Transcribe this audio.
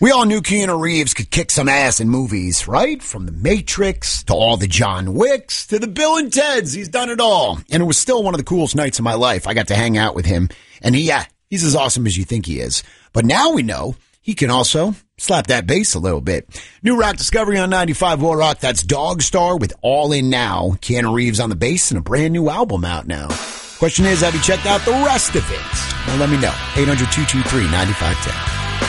We all knew Keanu Reeves could kick some ass in movies, right? From The Matrix to all the John Wicks to the Bill and Teds. He's done it all. And it was still one of the coolest nights of my life. I got to hang out with him. And he's as awesome as you think he is. But now we know he can also slap that bass a little bit. New rock discovery on 95 War Rock. That's Dog Star with All In Now. Keanu Reeves on the bass and a brand new album out now. Question is, have you checked out the rest of it? Well, let me know. 800-223-9510.